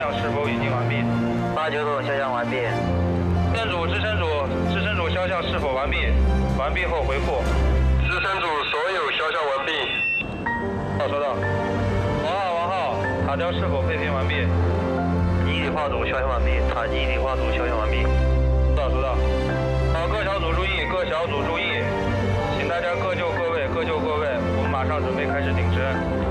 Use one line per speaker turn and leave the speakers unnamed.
是否已经完毕
89组肖像完毕。
支撑组肖像是否完毕？完毕后回复。
支撑组所有肖像完毕。
收到。王浩，塔雕是否配平完毕？
一体化组肖像完毕。塔基一体化组肖像完毕。
收到。好，各小组注意，请大家各就各位，我们马上准备开始顶针。